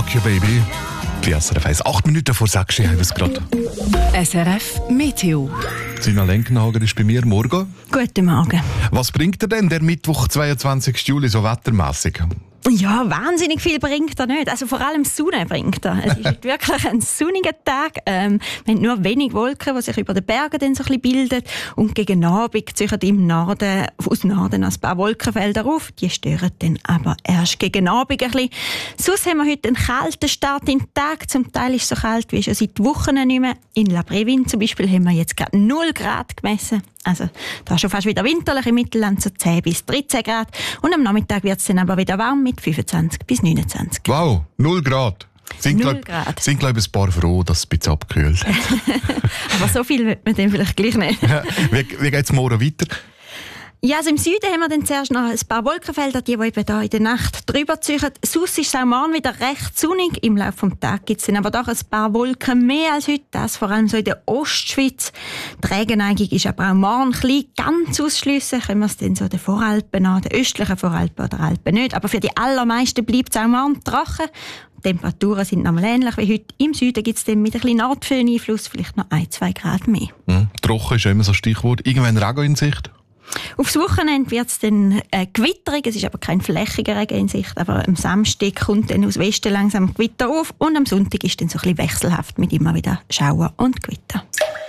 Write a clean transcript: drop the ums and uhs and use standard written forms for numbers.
Rock You Baby. Die SRF 1. 8 Minuten vor 6 Uhr haben wir es gerade. SRF Meteo. Sina Lenkenhager ist bei mir. Morgen. Guten Morgen. Was bringt dir denn der Mittwoch, 22. Juli, so wettermässig? Ja, wahnsinnig viel bringt er nicht. Also vor allem Sonne bringt er. Es ist heute wirklich ein sonniger Tag. Wir haben nur wenig Wolken, die sich über den Bergen dann so ein bisschen bilden. Und gegen Abend ziehen im Norden, aus Norden ein paar Wolkenfelder auf. Die stören dann aber erst gegen Abend ein bisschen. Sonst haben wir heute einen kalten Start in den Tag. Zum Teil ist es so kalt wie schon seit Wochen nicht mehr. In La Brevin zum Beispiel haben wir jetzt gerade 0 Grad gemessen. Also da ist schon fast wieder winterlich, im Mittelland so 10 bis 13 Grad. Und am Nachmittag wird es dann aber wieder warm mit 25 bis 29. Wow, 0 Grad. Sind, glaube ich, ein paar froh, dass es ein bisschen abgekühlt hat. Aber so viel wird man dann vielleicht gleich nicht. Wie geht es morgen weiter? Ja, also im Süden haben wir dann zuerst noch ein paar Wolkenfelder, die eben da in der Nacht drüber ziehen. Sonst ist es auch morgen wieder recht sonnig. Im Laufe des Tages gibt es dann aber doch ein paar Wolken mehr als heute. Das vor allem so in der Ostschweiz. Die Regenneigung ist aber auch morgen klein. Ganz ausschliessen können wir es dann so den Voralpen an, den östlichen Voralpen oder Alpen nicht. Aber für die allermeisten bleibt es auch morgen trocken. Die Temperaturen sind nochmal ähnlich wie heute. Im Süden gibt es dann mit ein bisschen Nordföhn-Einfluss vielleicht noch 1-2 Grad mehr. Trocken ist ja immer so ein Stichwort. Irgendwann Regen in Sicht? Aufs Wochenende wird es dann gewitterig, es ist aber kein flächiger Regen in Sicht, aber am Samstag kommt dann aus Westen langsam Gewitter auf und am Sonntag ist dann so ein bisschen wechselhaft mit immer wieder Schauer und Gewitter.